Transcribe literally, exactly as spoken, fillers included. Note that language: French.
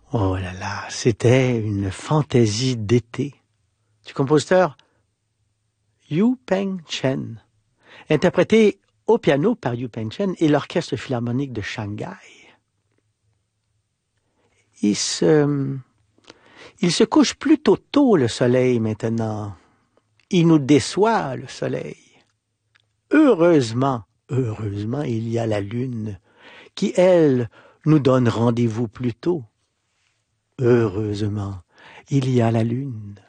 Oh là là, c'était une fantaisie d'été du compositeur Yu Peng Chen, interprété au piano par Yu Peng Chen et l'Orchestre Philharmonique de Shanghai. Il se, il se couche plutôt tôt le soleil maintenant. Il nous déçoit le soleil. Heureusement, heureusement, il y a la lune qui, elle, nous donne rendez-vous plus tôt. Heureusement, il y a la lune.